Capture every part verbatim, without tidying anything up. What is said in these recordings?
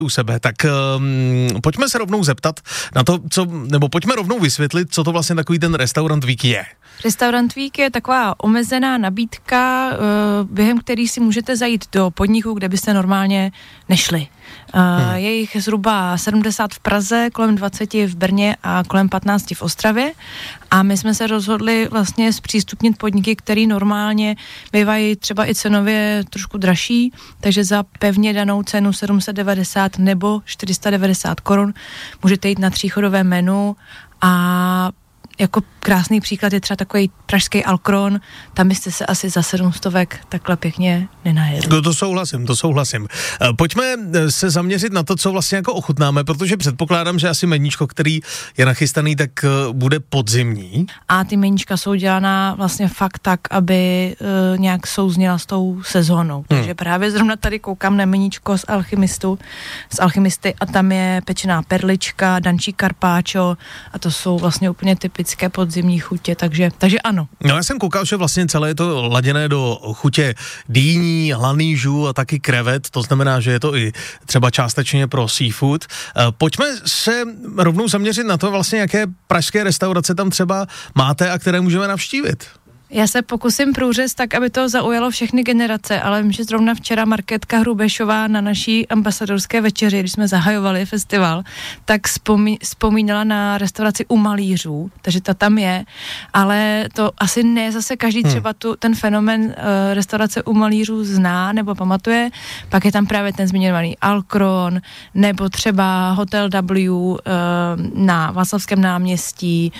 u sebe, tak um, pojďme se rovnou zeptat na to, co, nebo pojďme rovnou vysvětlit, co to vlastně takový ten Restaurant Week je. Restaurant Week je taková omezená nabídka, během který si můžete zajít do podniku, kde byste normálně nešli. Hmm. Je jich zhruba sedmdesát v Praze, kolem dvacet v Brně a kolem patnáct v Ostravě a my jsme se rozhodli vlastně zpřístupnit podniky, které normálně bývají třeba i cenově trošku dražší, takže za pevně danou cenu sedm set devadesát nebo čtyři sta devadesát korun můžete jít na tříchodové menu a jako krásný příklad je třeba takový pražský Alkron, tam byste se asi za sedm stovek takhle pěkně nenajedli. To, to souhlasím, to souhlasím. Pojďme se zaměřit na to, co vlastně jako ochutnáme, protože předpokládám, že asi meníčko, který je nachystaný, tak bude podzimní. A ty meníčka jsou dělaná vlastně fakt tak, aby uh, nějak souzněla s tou sezónou. Hmm. Takže právě zrovna tady koukám na meníčko z alchymistu, z alchymisty a tam je pečená perlička, dančí carpaccio a to jsou vlastně úplně typické podzimní chutě, takže, takže ano. No já jsem koukal, že vlastně celé je to laděné do chutě dýní, lanýžů a taky krevet, to znamená, že je to i třeba částečně pro seafood. Pojďme se rovnou zaměřit na to vlastně, jaké pražské restaurace tam třeba máte a které můžeme navštívit. Já se pokusím průřez tak, aby to zaujalo všechny generace, ale vím, že zrovna včera Markétka Hrubešová na naší ambasadorské večeři, když jsme zahajovali festival, tak vzpomí, vzpomínala na restauraci u malířů, takže ta tam je, ale to asi ne zase každý hmm. třeba tu, ten fenomén uh, restaurace u malířů zná nebo pamatuje, pak je tam právě ten zmiňovaný Alkron, nebo třeba Hotel W uh, na Václavském náměstí,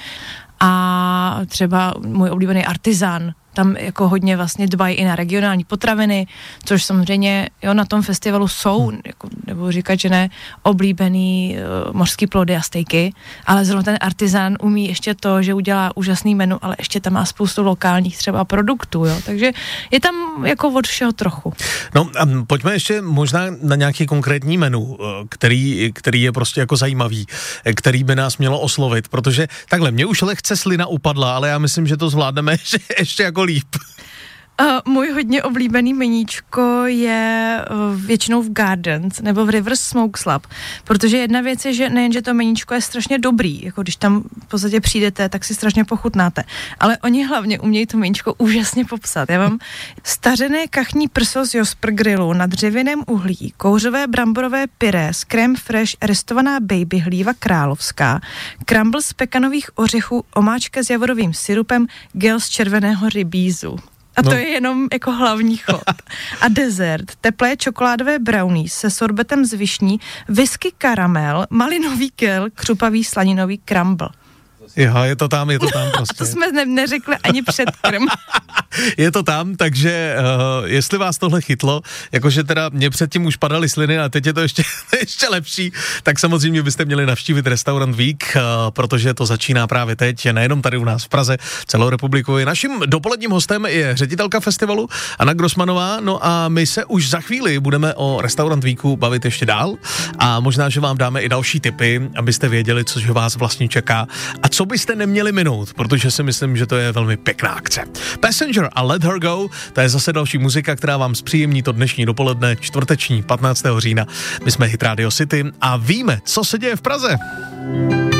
a třeba můj oblíbený Artisan, tam jako hodně vlastně dbají i na regionální potraviny, což samozřejmě jo, na tom festivalu jsou, hmm. jako, nebo říkat, že ne, oblíbený uh, mořský plody a stejky, ale zrovna ten Artisan umí ještě to, že udělá úžasný menu, ale ještě tam má spoustu lokálních třeba produktů, jo, takže je tam jako od všeho trochu. No a pojďme ještě možná na nějaký konkrétní menu, který, který je prostě jako zajímavý, který by nás mělo oslovit, protože takhle, mě už lehce slina upadla, ale já myslím, že to zvládneme ještě, ještě jako líp. Uh, můj hodně oblíbený meníčko je uh, většinou v Gardens nebo v Reverse Smoke Slab, protože jedna věc je, že nejen, že to meníčko je strašně dobrý, jako když tam v podstatě přijdete, tak si strašně pochutnáte, ale oni hlavně umějí to meníčko úžasně popsat. Já mám stařené kachní prso z Josper Grillu na dřevěném uhlí, kouřové bramborové pyré s crème fresh, restovaná baby hlíva královská, crumble z pekanových ořechů, omáčka s javorovým syrupem, gel z červeného rybízu. A to no. je jenom jako hlavní chod. A dezert, teplé čokoládové brownies se sorbetem z višní, whisky karamel, malinový gel, křupavý slaninový crumble. Jo, je to tam, je to tam prostě. A to jsme ne- neřekli ani předkrm. Je to tam, takže uh, jestli vás tohle chytlo, jakože teda mě předtím už padaly sliny a teď je to ještě, ještě lepší, tak samozřejmě byste měli navštívit Restaurant Week, uh, protože to začíná právě teď, nejenom tady u nás v Praze, celou republiku. Naším dopoledním hostem je ředitelka festivalu Anna Grossmanová, no a my se už za chvíli budeme o Restaurant Weeku bavit ještě dál a možná, že vám dáme i další tipy, abyste věděli, co vás vlastně čeká a co byste neměli minout, protože si myslím, že to je velmi pěkná akce. Passenger a Let Her Go, to je zase další muzika, která vám zpříjemní to dnešní dopoledne, čtvrteční patnáctého října. My jsme Hit Radio City a víme, co se děje v Praze.